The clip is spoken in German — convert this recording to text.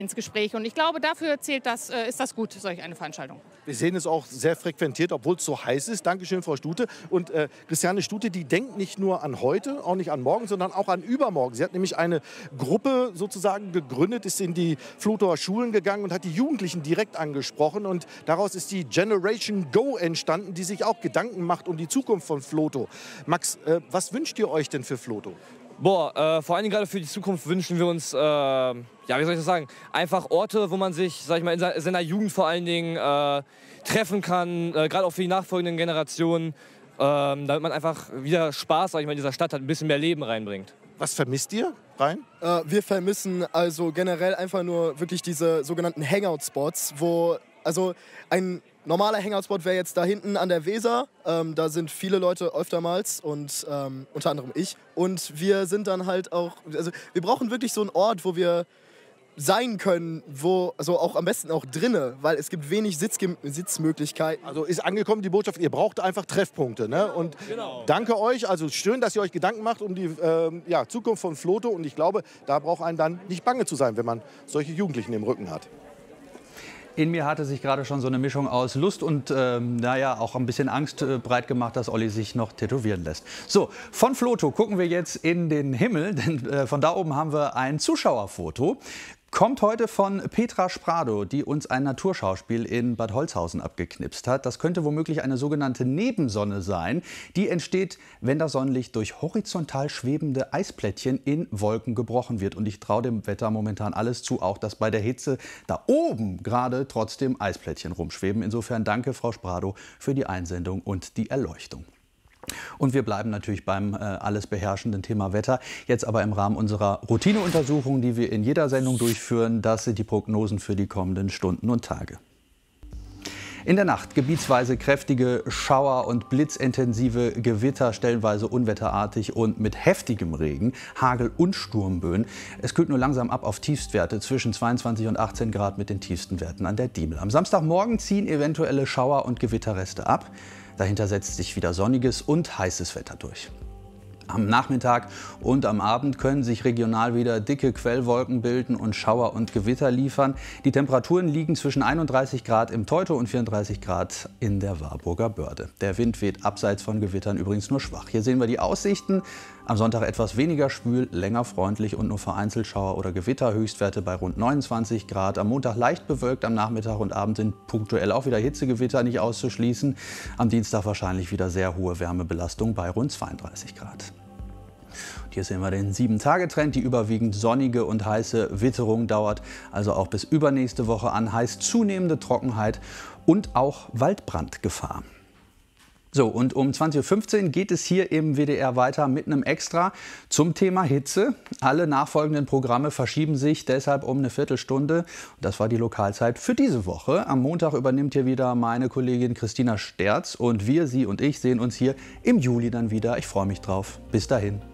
ins Gespräch. Und ich glaube, dafür ist das gut, solch eine Veranstaltung. Wir sehen es auch sehr frequentiert, obwohl es so heiß ist. Dankeschön, Frau Stute. Und Christiane Stute, die denkt nicht nur an heute, auch nicht an morgen, sondern auch an übermorgen. Sie hat nämlich eine Gruppe sozusagen gegründet, ist in die Vlotower Schulen gegangen und hat die Jugendlichen direkt angesprochen. Und daraus ist die Generation Go entstanden, die sich auch Gedanken macht um die Zukunft von Vloto. Max, was wünscht ihr euch denn für Vloto? Vor allen Dingen gerade für die Zukunft wünschen wir uns, ja, wie soll ich das sagen, einfach Orte, wo man sich, sag ich mal, in seiner Jugend vor allen Dingen treffen kann, gerade auch für die nachfolgenden Generationen, damit man einfach wieder Spaß, sag ich mal, in dieser Stadt hat, ein bisschen mehr Leben reinbringt. Was vermisst ihr, Brian? Wir vermissen also generell einfach nur wirklich diese sogenannten Hangout-Spots, wo, also ein normaler Hangout-Spot wäre jetzt da hinten an der Weser. Da sind viele Leute öftermals und unter anderem ich. Und wir sind dann halt auch, also wir brauchen wirklich so einen Ort, wo wir sein können, wo, also auch am besten auch drinnen, weil es gibt wenig Sitzmöglichkeiten. Also ist angekommen die Botschaft, ihr braucht einfach Treffpunkte. Ne? Und danke euch, also schön, dass ihr euch Gedanken macht um die Zukunft von Vloto. Und ich glaube, da braucht einen dann nicht bange zu sein, wenn man solche Jugendlichen im Rücken hat. In mir hatte sich gerade schon so eine Mischung aus Lust und auch ein bisschen Angst breit gemacht, dass Olli sich noch tätowieren lässt. So, von Vloto gucken wir jetzt in den Himmel, denn von da oben haben wir ein Zuschauerfoto. Kommt heute von Petra Sprado, die uns ein Naturschauspiel in Bad Holzhausen abgeknipst hat. Das könnte womöglich eine sogenannte Nebensonne sein. Die entsteht, wenn das Sonnenlicht durch horizontal schwebende Eisplättchen in Wolken gebrochen wird. Und ich traue dem Wetter momentan alles zu, auch dass bei der Hitze da oben gerade trotzdem Eisplättchen rumschweben. Insofern danke, Frau Sprado, für die Einsendung und die Erleuchtung. Und wir bleiben natürlich beim alles beherrschenden Thema Wetter. Jetzt aber im Rahmen unserer Routineuntersuchung, die wir in jeder Sendung durchführen. Das sind die Prognosen für die kommenden Stunden und Tage. In der Nacht gebietsweise kräftige Schauer und blitzintensive Gewitter, stellenweise unwetterartig und mit heftigem Regen, Hagel und Sturmböen. Es kühlt nur langsam ab auf Tiefstwerte zwischen 22 und 18 Grad mit den tiefsten Werten an der Diemel. Am Samstagmorgen ziehen eventuelle Schauer- und Gewitterreste ab. Dahinter setzt sich wieder sonniges und heißes Wetter durch. Am Nachmittag und am Abend können sich regional wieder dicke Quellwolken bilden und Schauer und Gewitter liefern. Die Temperaturen liegen zwischen 31 Grad im Teutow und 34 Grad in der Warburger Börde. Der Wind weht abseits von Gewittern übrigens nur schwach. Hier sehen wir die Aussichten. Am Sonntag etwas weniger schwül, länger freundlich und nur vereinzelt Schauer oder Gewitter. Höchstwerte bei rund 29 Grad. Am Montag leicht bewölkt, am Nachmittag und Abend sind punktuell auch wieder Hitzegewitter nicht auszuschließen. Am Dienstag wahrscheinlich wieder sehr hohe Wärmebelastung bei rund 32 Grad. Und hier sehen wir den 7-Tage-Trend. Die überwiegend sonnige und heiße Witterung dauert also auch bis übernächste Woche an. Heißt zunehmende Trockenheit und auch Waldbrandgefahr. So, und um 20:15 Uhr geht es hier im WDR weiter mit einem Extra zum Thema Hitze. Alle nachfolgenden Programme verschieben sich deshalb um eine Viertelstunde. Das war die Lokalzeit für diese Woche. Am Montag übernimmt hier wieder meine Kollegin Christina Sterz und wir, Sie und ich, sehen uns hier im Juli dann wieder. Ich freue mich drauf. Bis dahin.